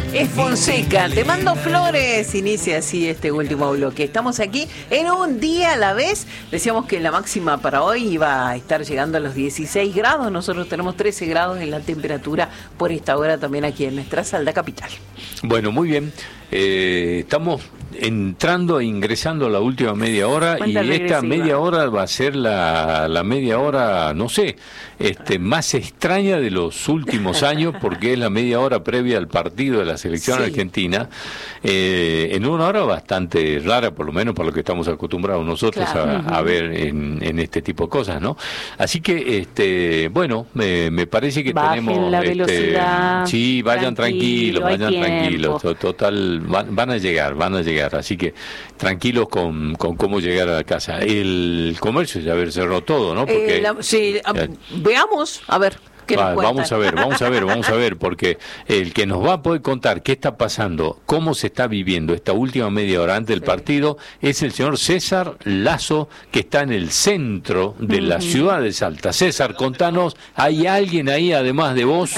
Es Fonseca, te mando flores. Inicia así este último bloque. Estamos aquí en un día a la vez. Decíamos que la máxima para hoy iba a estar llegando a los 16 grados. Nosotros tenemos 13 grados en la temperatura por esta hora también aquí en nuestra Salta capital. Bueno, muy bien. Estamos entrando e ingresando a la última media hora. Cuenta y regresiva. esta media hora va a ser la media hora, no sé, más extraña de los últimos años, porque es la media hora previa al partido de la selección Sí. argentina, en una hora bastante rara, por lo menos por lo que estamos acostumbrados nosotros Claro. a ver en este tipo de cosas, ¿no? Así que, bueno, me parece que Bajen tenemos... la velocidad, sí, vayan tranquilo, hay vayan tranquilos, tiempo. total, van a llegar, así que tranquilos con cómo llegar a la casa. El comercio ya cerró todo, ¿no? Porque Veamos, a ver. ¿Qué nos cuentan? vamos a ver, porque el que nos va a poder contar qué está pasando, cómo se está viviendo esta última media hora antes del partido, es el señor César Lazo, que está en el centro de la ciudad de Salta. César, contanos, ¿hay alguien ahí además de vos?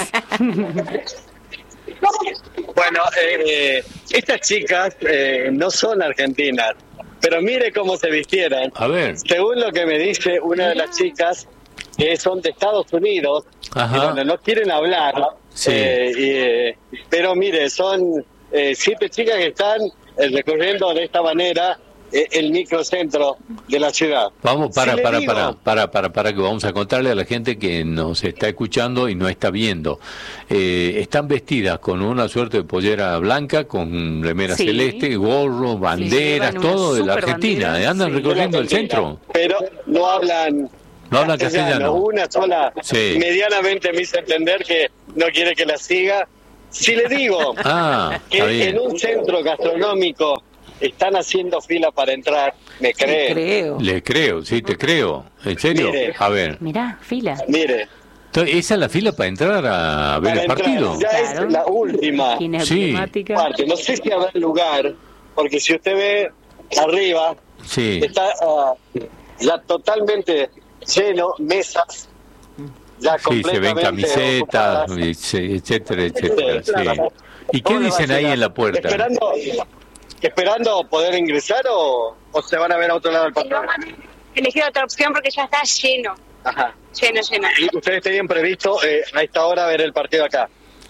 Bueno, estas chicas no son argentinas, pero mire cómo se vistieron. A ver. Según lo que me dice una de las chicas, que son de Estados Unidos, Ajá. y bueno, no quieren hablar, Sí. pero mire, son 7 chicas que están recorriendo de esta manera el microcentro de la ciudad. Vamos, para Si le que digo- vamos a contarle a la gente que nos está escuchando y no está viendo. Están vestidas con una suerte de pollera blanca, con remera Sí. celeste, gorro, banderas, llevan una todo de la super Argentina. bandera, Andan sí. recorriendo el centro. Pero no hablan... No hablan castellano. Una sola Sí. medianamente me hizo entender que no quiere que la siga. Si le digo Ah, que está bien. en un centro gastronómico están haciendo fila para entrar, ¿me cree? Creo. Le creo, sí, te creo. ¿En serio? Mire. A ver. Mirá, fila. Mire, Entonces, ¿esa es la fila para entrar a ver para el entrar, partido? ya Claro. es la última Esquina Sí. emblemática. parte. No sé si habrá lugar, porque si usted ve arriba, Sí. está ya totalmente lleno, mesas ya Sí, se ven completamente camisetas, ocupadas. etcétera, etcétera. Sí, claro. ¿Y qué ¿Cómo le va dicen a ahí llegar? en la puerta? Esperando poder ingresar o se van a ver a otro lado del partido. Elegir otra opción porque ya está lleno, Ajá. lleno. ¿Y ustedes tenían previsto a esta hora ver el partido acá?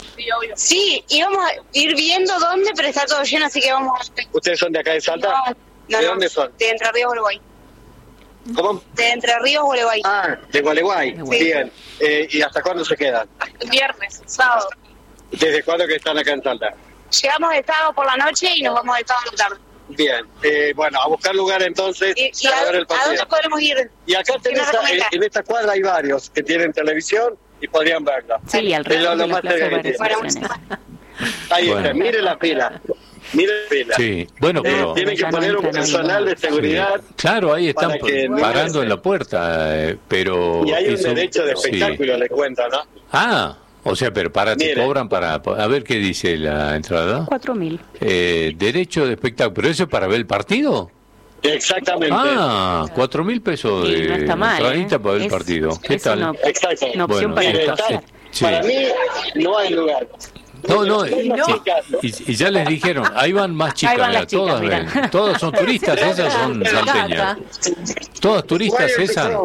Sí, íbamos a ir viendo dónde, pero está todo lleno, así que vamos a... ¿Ustedes son de acá de Salta? ¿De dónde son? De Entre Ríos, Uruguay. ¿Cómo? De Entre Ríos, Uruguay. Ah, de Gualeguay. Sí. Bien. ¿Y hasta cuándo se quedan? Viernes, sábado. ¿Desde cuándo que están acá en Salta? Llegamos el sábado por la noche y nos vamos el sábado por la tarde. Bien. Bueno, a buscar lugar entonces ¿Y para ver el a dónde partido. podremos ir? Y acá ¿Qué nos recomienda? en esta cuadra hay varios que tienen televisión y podrían verlo. Sí, alrededor Es lo de la más plaza de cerca que varias tiene. estaciones. Ahí Bueno. está, mire la fila. Mire la fila. Sí, bueno, pero... Tienen que Ya no poner un entran ahí, personal de seguridad. Sí. Claro, ahí están para que no parando ingresen. en la puerta, pero... Y hay un eso- derecho de sí. espectáculo, le cuento, ¿no? Ah, o sea, pero te Mire. cobran para... A ver qué dice la entrada. 4.000. Derecho de espectáculo, ¿pero eso es para ver el partido? Exactamente. Ah, 4.000 pesos Sí, de no está mal, entradita ¿eh? para ver el Es- partido. ¿Qué es tal? Exacto. Una opción para Mire, estos. Sí. Para mí no hay lugar. No, Hay unas chicas, y ya les dijeron, ahí van más chicas, Ahí van mira, las chicas, todas, mira. ven, todas son turistas, esas son salteñas. Todas turistas, César.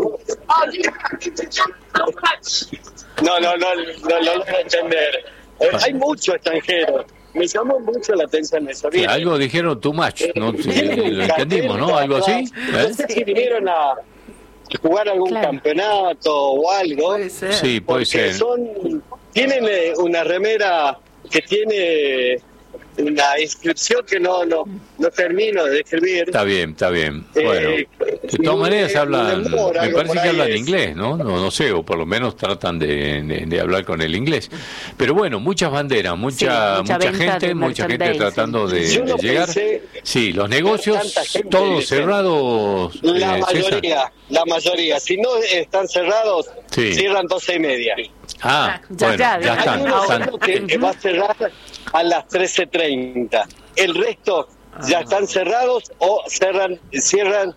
No logro entender. Hay mucho extranjero. Me llamó mucho la atención eso. Que Mire, algo dijeron too much, ¿no? Sí, tienen lo entendimos, ¿no? Algo así. No sé si vinieron a jugar algún Claro. campeonato o algo. Puede ser. Sí, puede Porque ser. tienen una remera que tiene una inscripción que no termino de describir. Está bien. Bueno, de todas maneras hablan, me parece que hablan inglés, ¿no? No sé, o por lo menos tratan de hablar con el inglés. Pero bueno, muchas banderas, mucha mucha venta de mucha gente merchandising. tratando de Yo no llegar. pensé Sí, los negocios tanta gente todos de- cerrados. La César. mayoría. Si no están cerrados, Sí. cierran 12:30. Ah, Ya, bueno, ya, ya Hay están. uno están- solo que va a cerrar a las 13:30. El resto ya están cerrados o cierran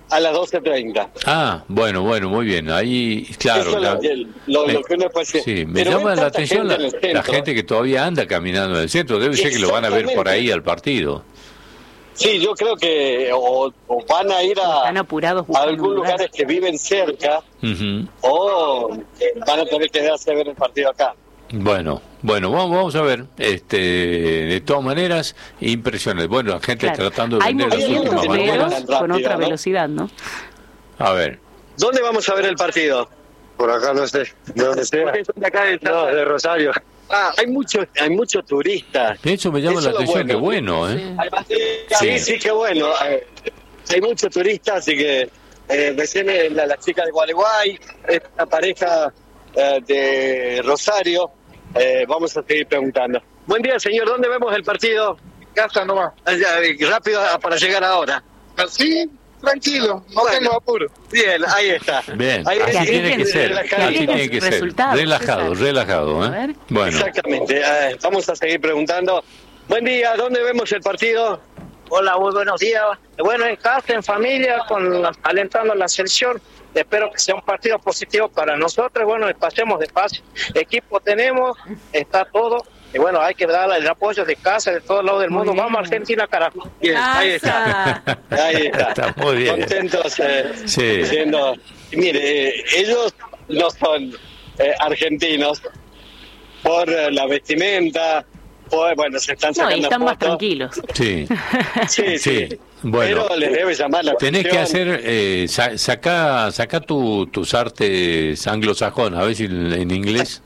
a las 12:30. Ah, bueno, muy bien. Ahí, claro. Eso es lo que uno puede decir. Sí, me Pero llama ven la tanta atención gente en el la centro. gente que todavía anda caminando en el centro. Debe ser que lo van a ver por ahí al partido. Sí, yo creo que o van a ir Están apurados a buscando algún un lugar. lugares que viven cerca Ujú. o van a tener que quedarse a ver el partido acá. Bueno, vamos a ver. De todas maneras, impresionante. Bueno, la gente Claro. tratando de Hay vender las movimientos, últimas pero pero banderas. con rápido, otra ¿no? velocidad, ¿no? A ver. ¿Dónde vamos a ver el partido? Por acá no sé, de dónde sea. Ustedes son de acá de No, de Rosario. hay muchos turistas. Eso me llama Eso la es lo atención, qué bueno. bueno, ¿eh? Sí, sí, qué bueno. Hay muchos turistas, así que recién la chica de Gualeguay, esta pareja de Rosario, vamos a seguir preguntando. Buen día, señor, ¿dónde vemos el partido? Casa nomás. Rápido para llegar ahora. Sí, tranquilo, no Bueno. tengo apuro. Bien, ahí está. Bien, Ahí así está. tiene que ser. Relajado. Así tiene que ser. Resultados, Relajado, César. relajado, A ¿eh? ver. Bueno, Exactamente. Vamos a seguir preguntando. Buen día, ¿dónde vemos el partido? Hola, muy buenos días. Bueno, en casa, en familia, alentando la selección. Espero que sea un partido positivo para nosotros. Bueno, pasemos despacio. Equipo tenemos, está todo. Y bueno, hay que dar el apoyo de casa, de todos lados del Muy mundo. bien. Vamos a Argentina, carajo. Bien, ahí está. Asa. Ahí está. Está muy bien. Contentos Sí. diciendo. Mire, ellos no son argentinos por la vestimenta, bueno, se están No, sacando y están más fotos. tranquilos. sí. Sí, sí. Bueno. Pero les debe llamar la atención. Tenés que hacer, saca tus artes anglosajonas, a ver si en inglés,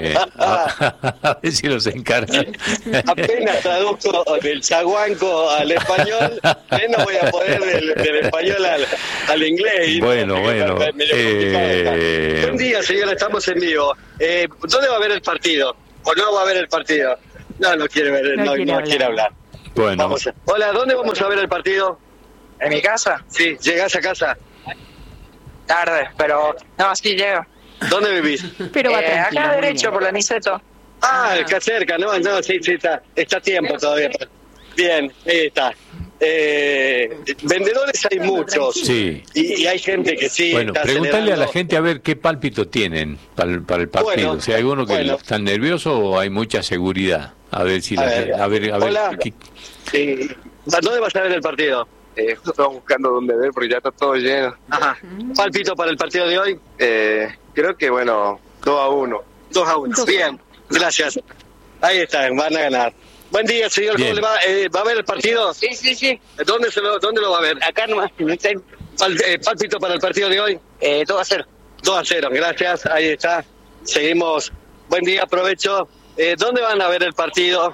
a ver si los encargan. Apenas traduzco del chaguanco al español, no voy a poder del español al inglés. Y Bueno, no, bueno, medio complicado. Buen día, señora, estamos en vivo. ¿Dónde va a ver el partido? ¿O no va a ver el partido? No quiere ver, No no quiere hablar. Bueno, Hola, ¿dónde vamos a ver el partido? ¿En mi casa? Sí, ¿llegás a casa? Tarde, pero no, sí llego. ¿Dónde vivís? Pero va tranquilo. Acá muy derecho, bien. por la Niceto. Acá cerca, no, sí, está a tiempo todavía. Bien, ahí está. Vendedores hay muchos. sí. Y hay gente que sí. Bueno, está preguntarle a la acelerando. gente a ver qué pálpito tienen para el partido. Bueno, Si hay alguno que bueno. están nerviosos o hay mucha seguridad. A ver si a ver. Hola. qué- ¿Dónde vas a ver el partido? Estamos buscando dónde ver porque ya está todo lleno. Ajá. ¿Pálpito para el partido de hoy? Creo que, bueno, 2-1. 2-1. Bien, gracias. Ahí está, van a ganar. Buen día, señor. ¿Cómo Bien. le va? ¿Va a ver el partido? Sí. ¿Dónde lo va a ver? Acá nomás. ¿Pálpito para el partido de hoy? 2-0. 2-0, gracias. Ahí está. Seguimos. Buen día, aprovecho. ¿Dónde van a ver el partido?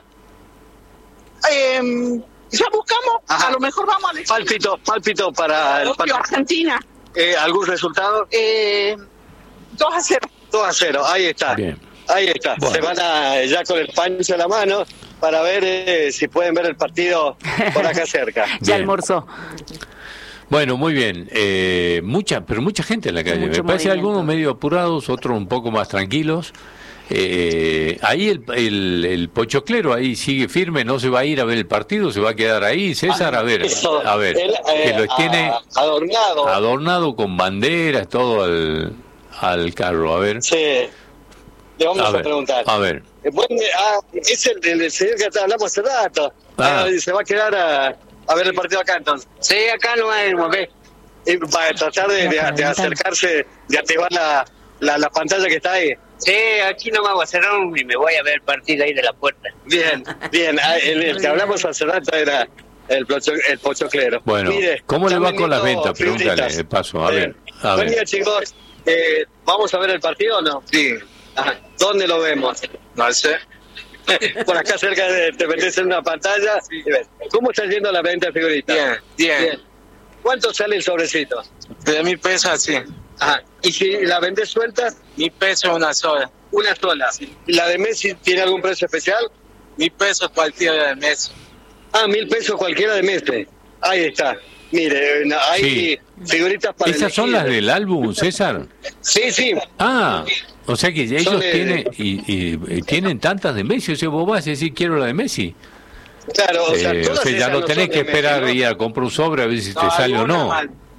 Ya buscamos, Ajá. a lo mejor vamos a Pálpito para el partido. Argentina. ¿Algún resultado? 2-0. 2-0, ahí está. Bien. Ahí está. Bueno. Se van ya con el pancho en la mano para ver si pueden ver el partido por acá cerca. Ya Bien. almorzó. Bueno, muy bien. Pero mucha gente en la calle. Mucho Me parece movimiento. algunos medio apurados, otros un poco más tranquilos. Ahí el pochoclero ahí sigue firme, no se va a ir a ver el partido, se va a quedar ahí. César, a ver, Él, que los tiene adornado. adornado con banderas, todo al carro. A ver, Sí. Le vamos a preguntar. a ver. Es el señor que hablamos hace rato. Se va a quedar a ver el partido acá entonces. Sí, acá no hay, ¿ves? Y para tratar de acercarse, de activar la pantalla que está ahí. Sí, aquí nomás voy a cerrar y me voy a ver el partido ahí de la puerta. Bien. El que hablamos hace rato era el pochoclero. Bueno, Mire, ¿cómo le ya va han con las venido ventas? Pregúntale, figuritas. de paso, a ver. Buen día, chicos. ¿Vamos a ver el partido o no? Sí, Ajá. ¿Dónde lo vemos? no sé. Por acá cerca te metes en una pantalla y ves. ¿Cómo está yendo la venta de figuritas? Bien. ¿Cuánto sale el sobrecito? De 1.000 pesos así. Ajá. ¿Y si la vendés suelta? 1.000 pesos una sola. Una sola. ¿Y la de Messi tiene algún precio especial? 1.000 pesos cualquiera del mes. 1.000 pesos cualquiera de Messi. Ahí está. Mire, hay Sí. figuritas para ¿Esas son elegir. las del álbum, César? Sí. Ah, o sea que ellos Son de- tienen y tienen tantas de Messi. O sea, vos vas a decir quiero la de Messi. Claro, O sea, todas ya esas no tenés son que de esperar Messi, ¿no? ir a comprar un sobre a ver si te sale o no.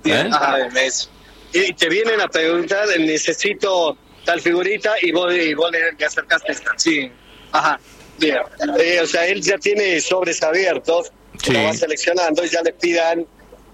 ¿Eh? Ajá. de Messi. Y te vienen a preguntar, necesito tal figurita, y vos le acercaste. Sí. Ajá, bien. O sea, él ya tiene sobres abiertos, Sí. lo va seleccionando y ya le piden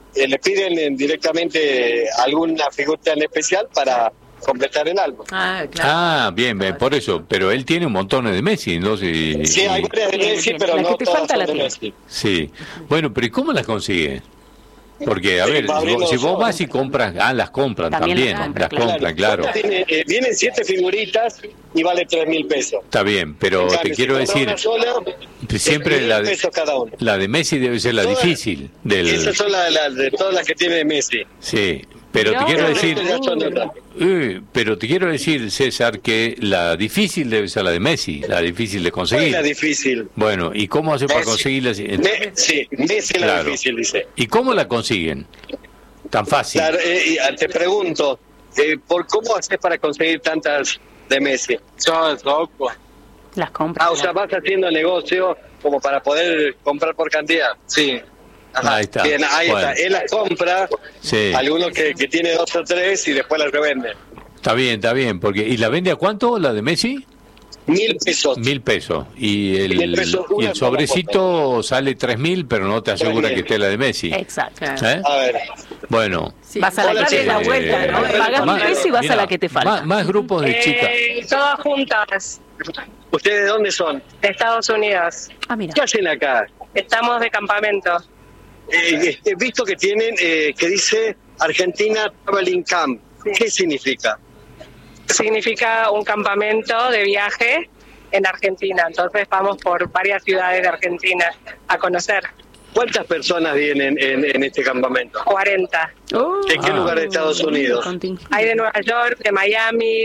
directamente alguna figurita en especial para completar el álbum. Ah, claro. Ah, bien, por eso. Pero él tiene un montón de Messi, ¿no? Sí, Sí, hay varias de Bien, Messi, bien. pero La no que te todas falta son la de tiene. Messi. sí. Bueno, pero ¿y cómo las consigue? Porque, a Sí, ver, va abriendo si los vos ojos. vas y compras, las compran También también, las las compran, compran, claro. Vienen 7 figuritas y vale 3.000 pesos. Está bien, pero En te cambio, quiero si compras decir, una sola, siempre 3.000 la de, pesos cada uno. la de Messi debe ser la Todas- difícil. Esas son las de todas las que tiene Messi. Sí, pero te No, quiero pero decir, Ya son de otras. pero te quiero decir, César, que la difícil debe ser la de Messi, la difícil de ¿Cuál es la conseguir. difícil? Bueno, ¿y cómo hace para Messi. conseguirla? Sí, Messi es la Claro. difícil, dice. ¿Y cómo la consiguen? Tan fácil. Claro, te pregunto, ¿por cómo haces para conseguir tantas de Messi? Yo loco. Las compras. O sea, vas haciendo negocio como para poder comprar por cantidad. Sí. Ajá. Ahí está. Bien, ahí Bueno. está. Él las compra, Sí. algunos que tiene 2 o 3 y después las revende. Está bien, porque ¿y la vende a cuánto la de Messi? 1.000 pesos. 1.000 pesos. Y 1.000 pesos, y una el sola sobrecito sale 3.000, pero no te asegura 3.000. que esté la de Messi. Exacto. Claro. ¿Eh? A ver, Bueno. Sí. Vas a la Hola, que te sí. da vuelta, ¿no? Pagás más- un peso y vas mira, a la que te falta. Más grupos de chicas. Todas juntas, ¿ustedes de dónde son? de Estados Unidos. Ah, mira. ¿Qué hacen acá? Estamos de campamento. He visto que tienen, que dice Argentina Traveling Camp. Sí. ¿Qué significa? Significa un campamento de viaje en Argentina. Entonces vamos por varias ciudades de Argentina a conocer. ¿Cuántas personas vienen en este campamento? 40. Oh, ¿En qué lugar de Estados Unidos? Hay de Nueva York, de Miami,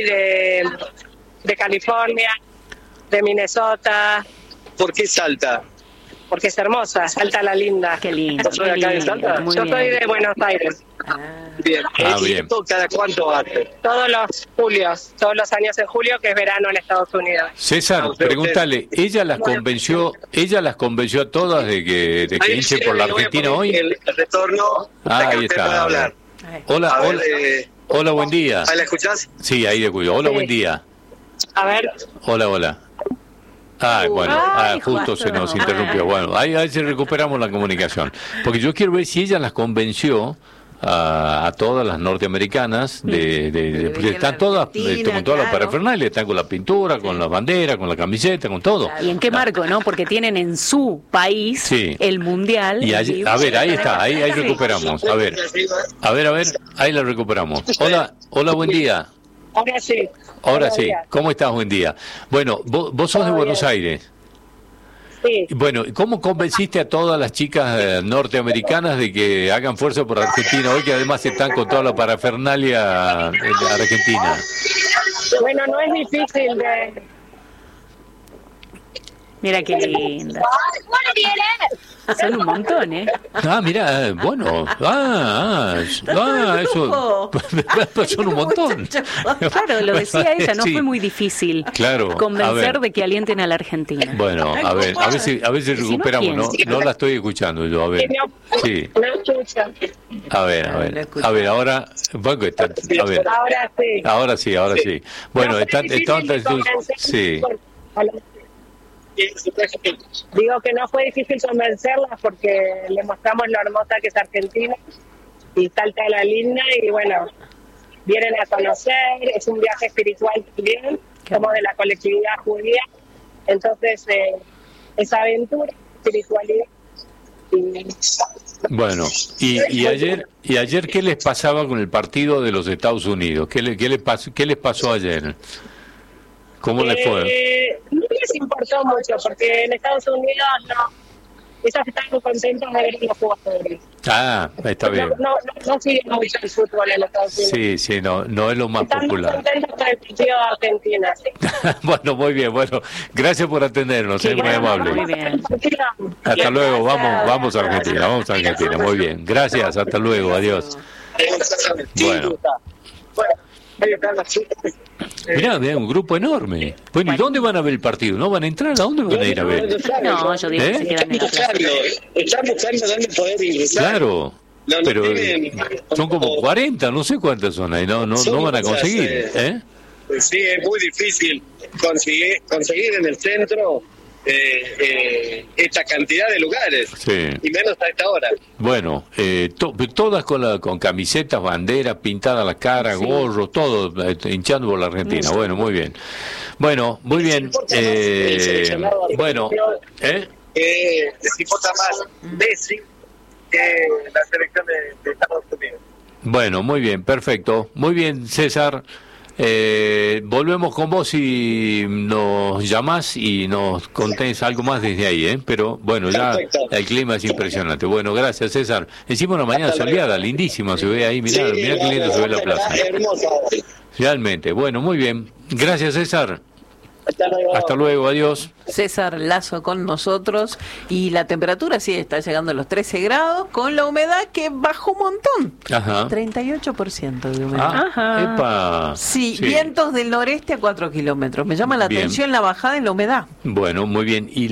de California, de Minnesota, ¿Por qué Salta? porque es hermosa, Salta la linda. Qué lindo. ¿Vos sos de acá de qué Salta? Muy Yo bien. soy de Buenos Aires. Bien. Ah, ¿Y bien. esto cada cuánto hace? Todos los años en julio, que es verano en Estados Unidos. César, pregúntale, ¿ella las convenció a todas de que Ahí hinchen por la le voy a Argentina poner hoy? El retorno. Ah, para que ahí usted pueda está. hablar. Hola, A ver, hola, buen día. ¿ahí la escuchás? Sí, ahí de cuido. Hola, Sí. buen día. A ver, Hola. Ah, bueno, Ay, justo se nos Juan. interrumpió. Bueno, ahí se recuperamos la comunicación. Porque yo quiero ver si ella las convenció a todas las norteamericanas porque están todas con toda la claro. parafernalia, están con la pintura, con la bandera, con la camiseta, con todo. ¿Y en qué marco, no? Porque tienen en su país Sí. el mundial. Y a ver, ahí está, ahí recuperamos. A ver, ahí la recuperamos. Hola, buen día. ahora sí. Ahora Buenos sí, días. ¿cómo estás? Buen día. Bueno, vos sos de Todo Buenos bien. Aires. Sí. Bueno, ¿cómo convenciste a todas las chicas norteamericanas de que hagan fuerza por Argentina hoy, que además están con toda la parafernalia de Argentina? Bueno, no es difícil de... Mira qué linda. Son un montón, ¿eh? Ah, mira, bueno, eso, son un montón. Claro, lo decía ella, no Sí. fue muy difícil Claro, a convencer ver. de que alienten a la Argentina. Bueno, a ver si Si no, recuperamos, ¿quién? no la estoy escuchando yo, a ver. Sí, No escucho. a ver, ahora, ahora sí. Bueno, No fue están, difícil entonces, convencer- sí. Digo que no fue difícil convencerlas porque le mostramos lo hermosa que es Argentina y Salta la linda y bueno, vienen a conocer, es un viaje espiritual también, como de la colectividad judía, entonces esa aventura, espiritualidad. Y, Bueno, y ayer ¿qué les pasaba con el partido de los Estados Unidos? ¿Qué les pasó ayer? ¿Cómo les fue? no les importó mucho porque en Estados Unidos ellas estaban contentas de ver a los jugadores. Ah, está bien. No siguen mucho el fútbol en Estados Unidos. Sí, no es lo más Están muy popular. contentos con el partido de Argentina. Sí. Bueno, muy bien, gracias por atendernos, Qué muy bueno, amable. muy bien. Hasta luego, vamos a Argentina, muy bien. Gracias, hasta luego, adiós. Bueno. Mirá, un grupo enorme. Bueno, ¿y dónde van a ver el partido? ¿No van a entrar? ¿A dónde van a ir a ver? No, yo digo que se quedan en la plaza. Están buscando dónde poder ingresar. Claro. No, Pero tienen, son como 40, no sé cuántas son ahí, no van a muchas, conseguir. Sí, es muy difícil conseguir en el centro esta cantidad de lugares, Sí. y menos a esta hora. Bueno, todas con camisetas, banderas, pintada la cara, gorro, todo hinchando por la Argentina. Bueno, muy bien. Bueno, muy bien. Bueno, Les importa más Messi que la selección de Estados Unidos. Bueno, muy bien, perfecto. Muy bien, César. Volvemos con vos y nos llamás y nos contés algo más desde ahí, Pero bueno, ya Perfecto. el clima es impresionante. Bueno, gracias, César. Encima una mañana soleada, lindísima, se ve ahí, mirá qué lindo se ve la plaza. Hermosa. Realmente. Bueno, muy bien. Gracias, César. Hasta luego. Hasta luego, adiós. César Lazo con nosotros, y la temperatura sí está llegando a los 13 grados, con la humedad que bajó un montón. Ajá. 38% de humedad. Ajá. Epa. Sí, vientos del noreste a 4 kilómetros. Me llama la Bien. atención la bajada en la humedad. Bueno, muy bien. Y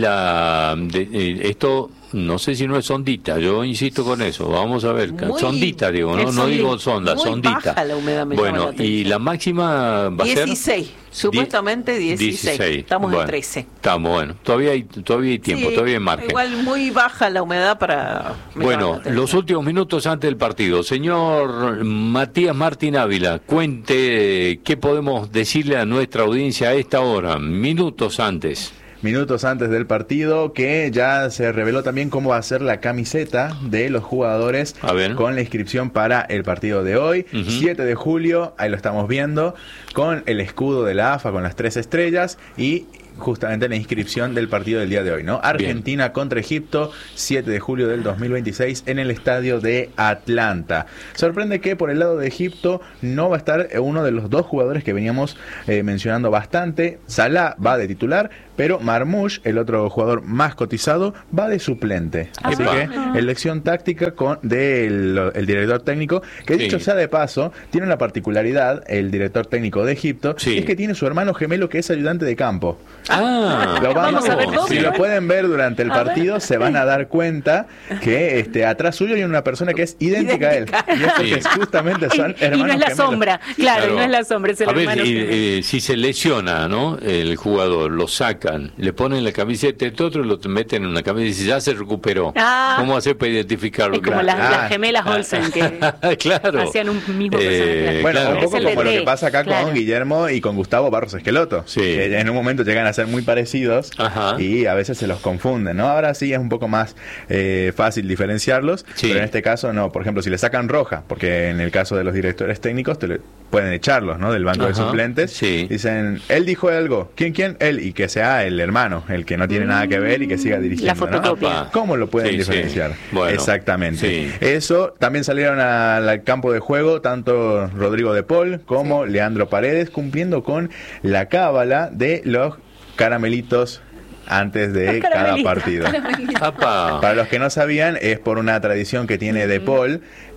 esto, no sé si no es sondita, yo insisto con eso. Vamos a ver. Muy- Sondita, digo, es no digo sondi- sonda, muy sondita. baja la humedad, me llama Bueno, la atención. y la máxima va a ser 16, supuestamente 16. Estamos en Bueno, 13. Estamos, bueno. Todavía hay tiempo, Sí, todavía hay margen. Igual muy baja la humedad para... me llama Bueno, la atención. los últimos minutos antes del partido. Señor Matías Martín Ávila, cuente qué podemos decirle a nuestra audiencia a esta hora, minutos antes. Minutos antes del partido, que ya se reveló también cómo va a ser la camiseta de los jugadores A ver. con la inscripción para el partido de hoy, 7 de julio, ahí lo estamos viendo, con el escudo de la AFA, con las 3 estrellas, y justamente la inscripción del partido del día de hoy, ¿no? Argentina contra Egipto, 7 de julio del 2026 en el estadio de Atlanta. Sorprende que por el lado de Egipto no va a estar uno de los dos jugadores que veníamos mencionando bastante. Salah va de titular, pero Marmoush, el otro jugador más cotizado, va de suplente. Así que elección táctica del director técnico, que dicho sea de paso, tiene una particularidad, el director técnico de Egipto, es que tiene su hermano gemelo que es ayudante de campo. Vamos a ver dos. Si lo pueden ver durante el partido, se van a dar cuenta que atrás suyo hay una persona que es idéntica a él. Y es porque justamente son hermanos Y no es la gemelos. sombra, claro, y no es la sombra, es el A ver, hermano gemelo. si se lesiona, ¿no? El jugador, lo sacan, le ponen la camiseta, este otro lo meten en una camiseta y dice, ya se recuperó. Ah. ¿Cómo hacer para identificarlo? Es como las gemelas Olsen que claro. hacían un mismo personaje. Bueno, claro. un poco Es el como lo DT, que pasa acá claro. con Guillermo y con Gustavo Barros Esqueloto. Sí. Que en un momento llegan a ser muy parecidos Ajá. y a veces se los confunden, ¿no? Ahora sí es un poco más fácil diferenciarlos, Sí. pero en este caso no. Por ejemplo, si le sacan roja, porque en el caso de los directores técnicos pueden echarlos, ¿no? Del banco de Ajá. suplentes. Sí. Dicen, él dijo algo. ¿Quién? Él. Y que sea el hermano, el que no tiene nada que ver y que siga dirigiendo, La fotocopia. ¿no? ¿Cómo lo pueden Sí, diferenciar? sí. Bueno, Exactamente. sí. Eso, también salieron al campo de juego tanto Rodrigo de Paul como Leandro Paredes, cumpliendo con la cábala de los caramelitos antes de Los cada caramelitos. partido. Apa. Para los que no sabían, es por una tradición que tiene De Paul,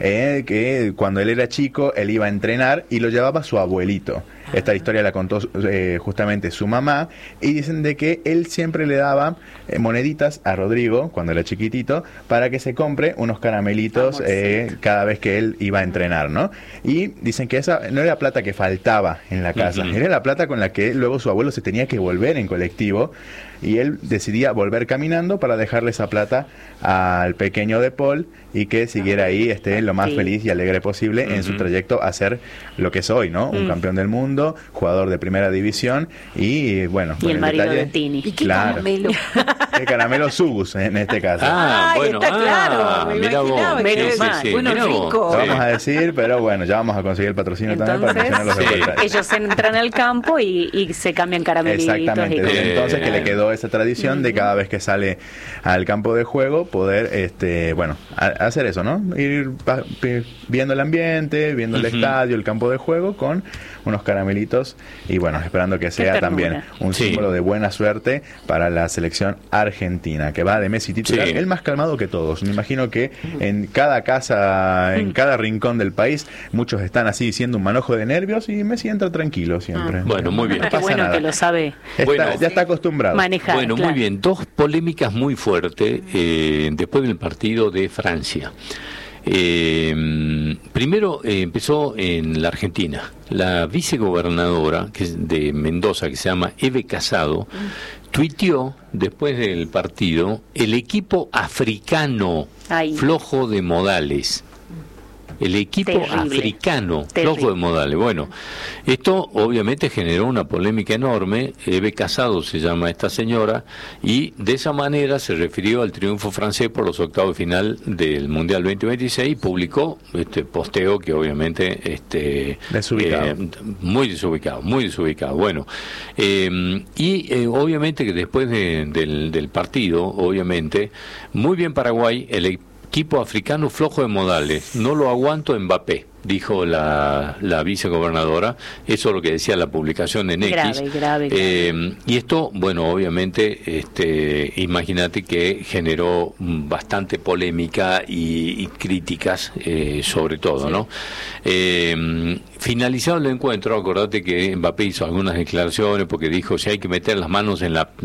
que cuando él era chico, él iba a entrenar y lo llevaba su abuelito. Esta historia la contó justamente su mamá, y dicen de que él siempre le daba moneditas a Rodrigo, cuando era chiquitito, para que se compre unos caramelitos cada vez que él iba a entrenar, ¿no? Y dicen que esa no era plata que faltaba en la casa, era la plata con la que luego su abuelo se tenía que volver en colectivo, y él decidía volver caminando para dejarle esa plata al pequeño De Paul y que siguiera ahí lo más feliz y alegre posible en su trayecto a ser lo que es hoy, ¿no? Un campeón del mundo, jugador de primera división y bueno, Y el marido detalle, de Tini. ¿Y qué claro, caramelo? el caramelo Subus en este caso. Ay, bueno, está claro, me mirá vos. imaginaba que Sí, era sí, uno mirá vos. rico. Lo Sí. vamos a decir, pero bueno, ya vamos a conseguir el patrocinio también para Entonces, mencionarlos de sí. vuelta. ellos entran al campo y se cambian caramelitos. Exactamente, Y cosas. desde entonces que le quedó esa tradición de cada vez que sale al campo de juego poder, hacer eso, ¿no? Ir viendo el ambiente, viendo el estadio, el campo de juego con unos caramelitos y bueno, esperando que sea ternura. también un Sí. símbolo de buena suerte para la selección argentina, que va de Messi titular, Sí. el más calmado que todos. Me imagino que en cada casa, en cada rincón del país, muchos están así diciendo un manojo de nervios y Messi entra tranquilo siempre. Bueno, muy bien. No Qué pasa bueno nada. que lo sabe Bueno, ya está acostumbrado. manejar. Bueno, claro. muy bien. Dos polémicas muy fuertes después del partido de Francia. Primero empezó en la Argentina. La vicegobernadora de Mendoza, que se llama Eve Casado, tuiteó después del partido: el equipo africano flojo de modales. El equipo africano flojo de modales. Bueno, esto obviamente generó una polémica enorme. Eve Casado se llama esta señora, y de esa manera se refirió al triunfo francés por los octavos de final del Mundial 2026 y publicó este posteo que obviamente desubicado. Muy desubicado. Bueno, obviamente que después del partido, obviamente, muy bien Paraguay, el equipo africano flojo de modales, no lo aguanto Mbappé, dijo la vicegobernadora. Eso es lo que decía la publicación en X. Grave. Y esto, bueno, obviamente, imagínate que generó bastante polémica y críticas, sobre todo, ¿no? Finalizado el encuentro, acordate que Mbappé hizo algunas declaraciones porque dijo: si hay que meter las manos en la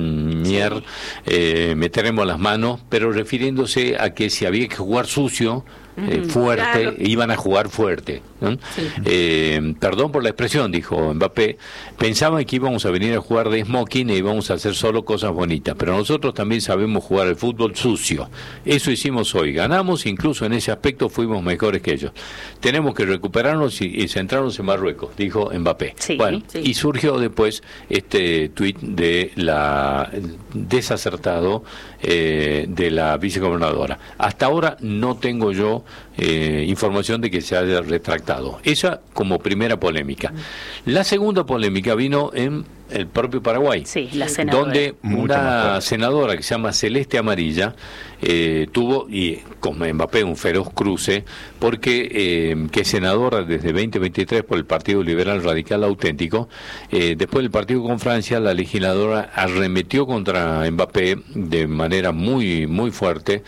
meteremos las manos, pero refiriéndose a que si había que jugar sucio, fuerte, claro, iban a jugar fuerte, ¿no? Sí. Perdón por la expresión, dijo Mbappé, pensaban que íbamos a venir a jugar de smoking e íbamos a hacer solo cosas bonitas, pero nosotros también sabemos jugar el fútbol sucio. Eso hicimos hoy, ganamos, incluso en ese aspecto fuimos mejores que ellos. Tenemos que recuperarnos y centrarnos en Marruecos, dijo Mbappé. Sí, bueno, sí. Y surgió después este tuit de la desacertado de la vicegobernadora. Hasta ahora no tengo yo información de que se haya retractado. Esa como primera polémica. La segunda polémica vino en el propio Paraguay, sí, la senadora, donde una senadora que se llama Celeste Amarilla tuvo, y con Mbappé, un feroz cruce, porque que es senadora desde 2023 por el Partido Liberal Radical Auténtico. Después del partido con Francia, la legisladora arremetió contra Mbappé de manera muy fuerte.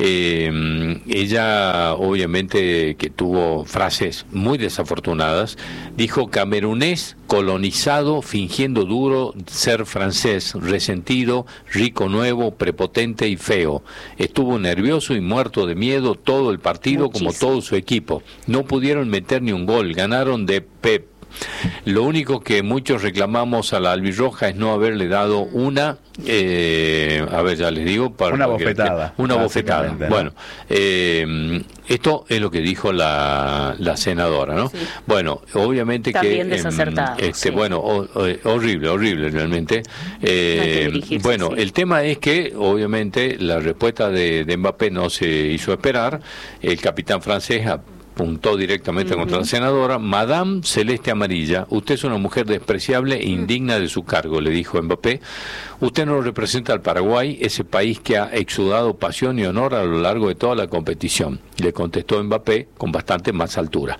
Ella obviamente que tuvo frases muy desafortunadas. Dijo: camerunés colonizado, fingiendo duro ser francés, resentido, rico nuevo, prepotente y feo. Estuvo nervioso y muerto de miedo todo el partido, muchísimo, como todo su equipo. No pudieron meter ni un gol, ganaron de Pep. Lo único que muchos reclamamos a la albirroja es no haberle dado una, a ver, ya les digo, una bofetada. Una bofetada. ¿No? Bueno, esto es lo que dijo la senadora, ¿no? Sí. Bueno, obviamente también que desacertado. Sí. Bueno, horrible realmente. Bueno, sí. El tema es que obviamente la respuesta de Mbappé no se hizo esperar. El capitán francés apuntó directamente contra la senadora. Madame Celeste Amarilla, usted es una mujer despreciable e indigna de su cargo, le dijo Mbappé. Usted no representa al Paraguay, ese país que ha exudado pasión y honor a lo largo de toda la competición, le contestó Mbappé con bastante más altura.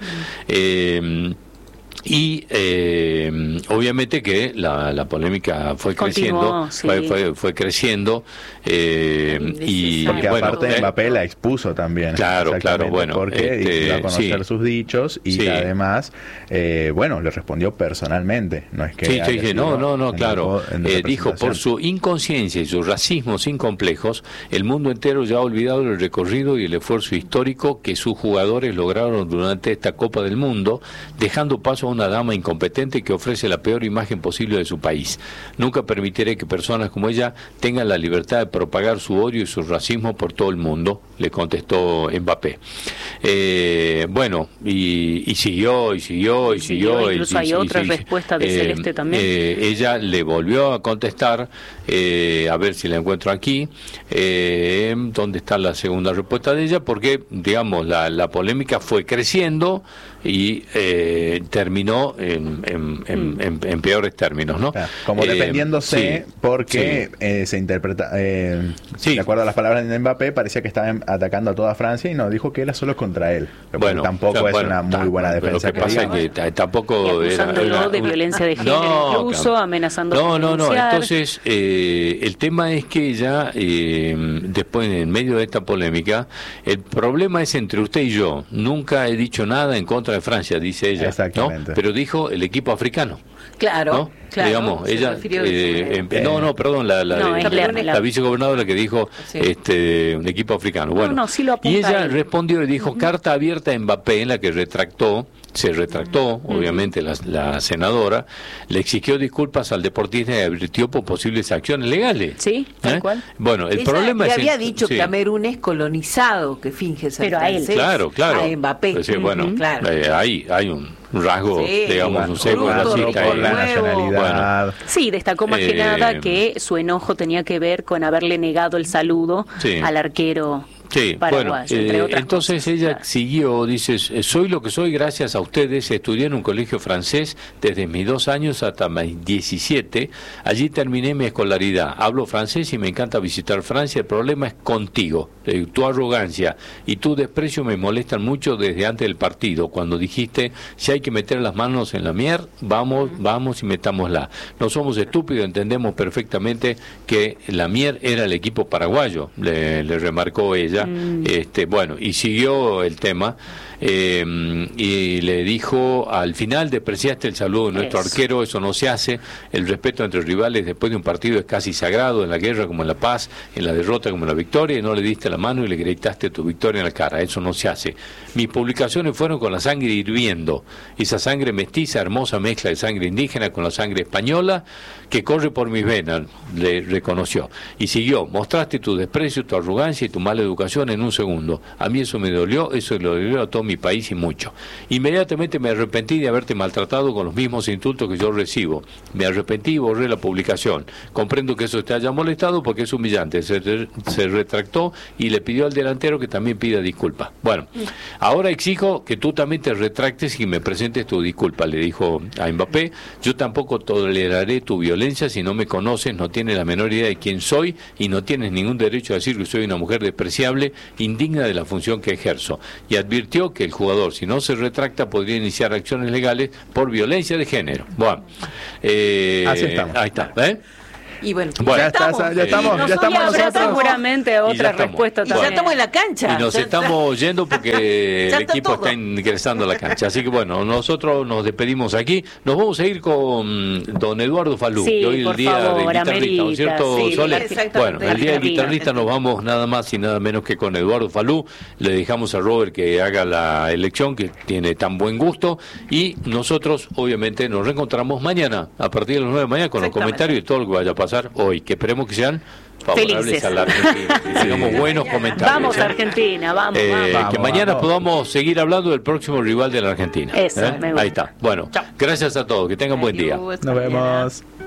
Y obviamente que la polémica fue creciendo, fue creciendo, y porque bueno, aparte Mbappé la expuso también, claro, bueno, porque iba a conocer sus dichos y además bueno, le respondió personalmente, no es que no, claro, dijo: por su inconsciencia y sus racismos sin complejos, el mundo entero ya ha olvidado el recorrido y el esfuerzo histórico que sus jugadores lograron durante esta Copa del Mundo, dejando paso a una dama incompetente que ofrece la peor imagen posible de su país. Nunca permitiré que personas como ella tengan la libertad de propagar su odio y su racismo por todo el mundo, le contestó Mbappé. Bueno, y siguió. Incluso hay otra respuesta de Celeste también. Ella le volvió a contestar, a ver si la encuentro aquí, dónde está la segunda respuesta de ella, porque, digamos, la polémica fue creciendo y terminó en peores términos, ¿no? Como dependiéndose, porque se interpreta, de acuerdo a las palabras de Mbappé, parecía que estaban atacando a toda Francia y no, dijo que era solo contra él. Bueno, tampoco es una muy buena defensa. Lo que pasa es que tampoco era de violencia de género, incluso amenazando. No. Entonces, el tema es que ya después, en medio de esta polémica, el problema es entre usted y yo. Nunca he dicho nada en contra de Francia, dice ella. Exactamente. Exactamente. pero dijo el equipo africano. Claro, ¿No? claro. Digamos, Se ella, refirió perdón, la vicegobernadora que dijo Sí. un equipo africano. Bueno, sí lo apunta y ella ahí. respondió y dijo carta abierta a Mbappé, en la que se retractó, obviamente la senadora, le exigió disculpas al deportista y advirtió por posibles acciones legales. Sí, tal cual. Bueno, el Ella problema le es... había dicho sí. que Camerún es colonizado, que finge ser Pero a él. francés, Claro, claro. a Mbappé. Pues sí, bueno, Claro. Ahí hay un rasgo, Sí, digamos, un sesgo fruto racista. por de la nuevo. nacionalidad. Sí, destacó más que nada que su enojo tenía que ver con haberle negado el saludo Sí. al arquero Sí, paraguayo, bueno, entre otras entonces cosas, ella claro. siguió, dice, soy lo que soy gracias a ustedes, estudié en un colegio francés desde mis 2 años hasta mis 17, allí terminé mi escolaridad, hablo francés y me encanta visitar Francia, el problema es contigo, tu arrogancia y tu desprecio me molestan mucho desde antes del partido, cuando dijiste, si hay que meter las manos en la mier, vamos y metámosla, no somos estúpidos, entendemos perfectamente que la mier era el equipo paraguayo, le remarcó ella. Bueno, y siguió el tema y le dijo, al final despreciaste el saludo de nuestro arquero, eso no se hace, el respeto entre rivales después de un partido es casi sagrado, en la guerra como en la paz, en la derrota como en la victoria, y no le diste la mano y le gritaste tu victoria en la cara, eso no se hace. Mis publicaciones fueron con la sangre hirviendo, esa sangre mestiza, hermosa mezcla de sangre indígena con la sangre española que corre por mis venas, le reconoció. Y siguió, mostraste tu desprecio, tu arrogancia y tu mala educación en un segundo. A mí eso me dolió, eso le dolió a todo mi país y mucho. Inmediatamente me arrepentí de haberte maltratado con los mismos insultos que yo recibo. Me arrepentí y borré la publicación. Comprendo que eso te haya molestado porque es humillante. Se retractó y le pidió al delantero que también pida disculpas. Bueno, ahora exijo que tú también te retractes y me presentes tu disculpa, le dijo a Mbappé. Yo tampoco toleraré tu violencia si no me conoces, no tienes la menor idea de quién soy y no tienes ningún derecho a decir que soy una mujer despreciable, indigna de la función que ejerzo. Y advirtió que el jugador, si no se retracta, podría iniciar acciones legales por violencia de género. Bueno, así estamos. Ahí está, Y bueno, Bueno, ya estamos Y habrá nosotros. seguramente Y ya otra estamos. respuesta y ya también. estamos en la cancha. Y nos Ya estamos yendo porque Ya el está equipo todo. está ingresando a la cancha. Así que bueno, nosotros nos despedimos aquí. Nos vamos a ir con don Eduardo Falú, Sí, que hoy es el por día favor, del guitarrista, ¿no amerita, es cierto, sí, Sole? exactamente. Bueno, el día del Argentina. guitarrista nos vamos nada más y nada menos que con Eduardo Falú. Le dejamos a Robert que haga la elección, que tiene tan buen gusto. Y nosotros, obviamente, nos reencontramos mañana, a partir de las 9 de la mañana, con los Exactamente. comentarios de todo lo que vaya a pasar hoy, que esperemos que sean favorables Felices. a la Argentina. Que tengamos buenos comentarios. Vamos ¿eh? Argentina, vamos, vamos. Vamos, Que mañana vamos. podamos seguir hablando del próximo rival de la Argentina. Eso, me gusta. Ahí está. Bueno, gracias a todos. Que tengan buen día. Adiós. Nos vemos.